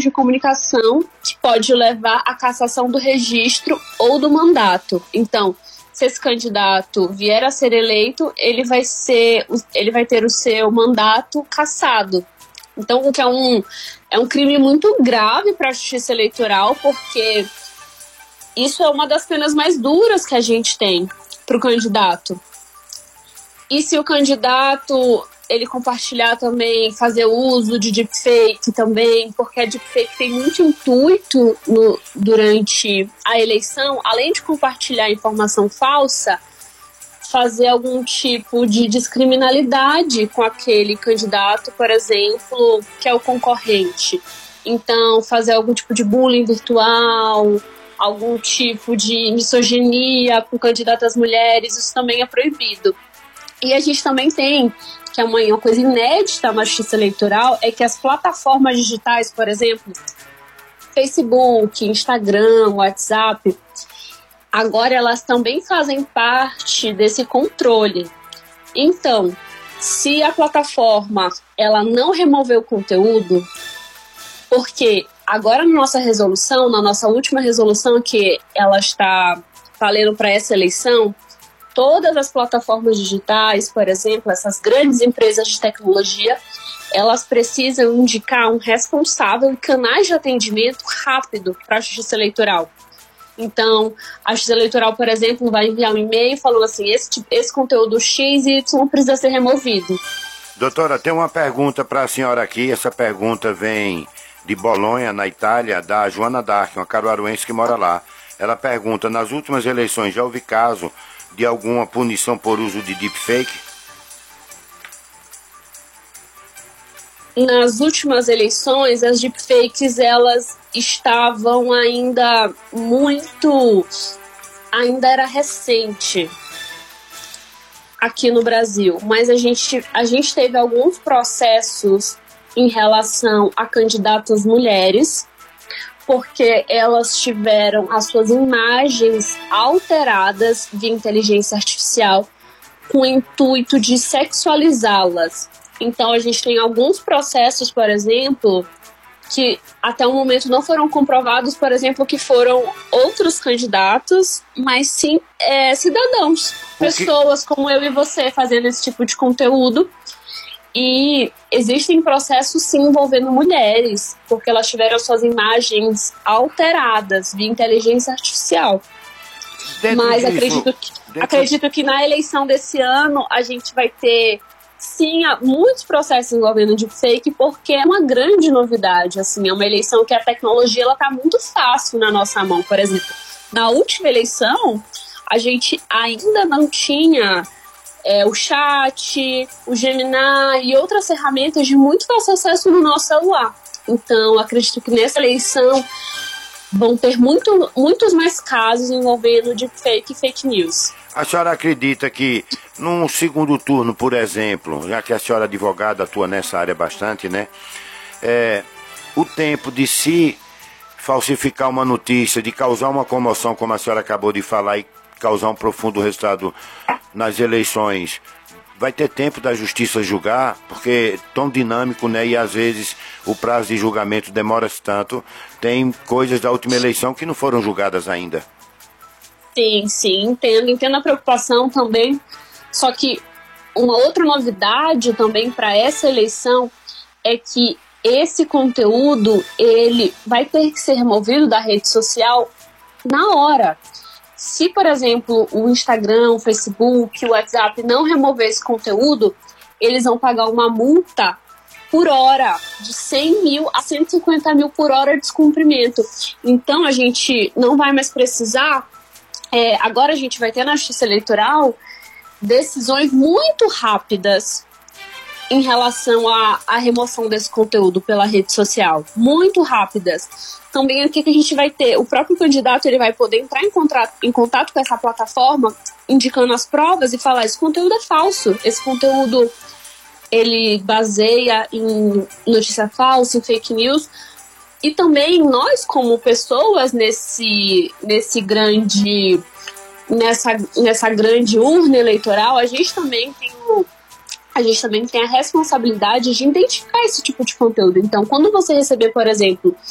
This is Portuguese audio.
de comunicação que pode levar à cassação do registro ou do mandato. Então, se esse candidato vier a ser eleito, ele vai ter o seu mandato cassado. Então, o que é um crime muito grave para a justiça eleitoral, porque isso é uma das penas mais duras que a gente tem para o candidato. E se o candidato ele compartilhar também, fazer uso de deepfake também, porque a deepfake tem muito intuito durante a eleição, além de compartilhar informação falsa, fazer algum tipo de descriminalidade com aquele candidato, por exemplo, que é o concorrente. Então, fazer algum tipo de bullying virtual, algum tipo de misoginia com candidatas mulheres, isso também é proibido. E a gente também tem, que é uma coisa inédita na justiça eleitoral, é que as plataformas digitais, por exemplo, Facebook, Instagram, WhatsApp, agora elas também fazem parte desse controle. Então, se a plataforma ela não remover o conteúdo, porque agora na nossa última resolução, que ela está valendo para essa eleição, todas as plataformas digitais, por exemplo, essas grandes empresas de tecnologia, elas precisam indicar um responsável e canais de atendimento rápido para a justiça eleitoral. Então, a justiça eleitoral, por exemplo, vai enviar um e-mail falando assim, esse conteúdo X e Y precisa ser removido. Doutora, tem uma pergunta para a senhora aqui. Essa pergunta vem de Bolonha, na Itália, da Joana Dark, uma caruaruense que mora lá. Ela pergunta, nas últimas eleições já houve caso de alguma punição por uso de deepfake? Nas últimas eleições, as deepfakes, elas estavam ainda era recente aqui no Brasil, mas a gente teve alguns processos em relação a candidatas mulheres, porque elas tiveram as suas imagens alteradas via inteligência artificial com o intuito de sexualizá-las. Então, a gente tem alguns processos, por exemplo, que até o momento não foram comprovados, por exemplo, que foram outros candidatos, mas sim cidadãos, pessoas como eu e você fazendo esse tipo de conteúdo. E existem processos sim envolvendo mulheres, porque elas tiveram suas imagens alteradas via inteligência artificial. Mas acredito que na eleição desse ano a gente vai ter sim muitos processos envolvendo deepfake, porque é uma grande novidade. Assim, é uma eleição que a tecnologia está muito fácil na nossa mão. Por exemplo, na última eleição a gente ainda não tinha o chat, o Gemini e outras ferramentas de muito fácil acesso no nosso celular. Então, acredito que nessa eleição vão ter muitos mais casos envolvendo deepfake e fake news. A senhora acredita que num segundo turno, por exemplo, já que a senhora advogada atua nessa área bastante, né? O tempo de se falsificar uma notícia, de causar uma comoção, como a senhora acabou de falar, e causar um profundo resultado nas eleições, vai ter tempo da justiça julgar, porque é tão dinâmico, né? E às vezes o prazo de julgamento demora-se tanto. Tem coisas da última eleição que não foram julgadas ainda. Sim, entendo a preocupação também. Só que uma outra novidade também para essa eleição é que esse conteúdo ele vai ter que ser removido da rede social na hora. Se, por exemplo, o Instagram, o Facebook, o WhatsApp não remover esse conteúdo, eles vão pagar uma multa por hora, de 100 mil a 150 mil por hora de descumprimento. Então, a gente não vai mais precisar. Agora a gente vai ter na Justiça Eleitoral decisões muito rápidas em relação à remoção desse conteúdo pela rede social. Muito rápidas. Também o que a gente vai ter? O próprio candidato ele vai poder entrar em contato com essa plataforma, indicando as provas e falar, esse conteúdo é falso, esse conteúdo ele baseia em notícia falsa, em fake news. E também nós, como pessoas nessa grande urna eleitoral, a gente também tem a responsabilidade de identificar esse tipo de conteúdo. Então, quando você receber, por exemplo,